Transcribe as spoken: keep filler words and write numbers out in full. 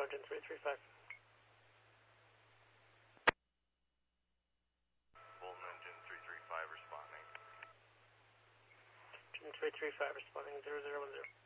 engine three three five. Bolton engine three three five responding. Engine three three five responding, zero zero one zero.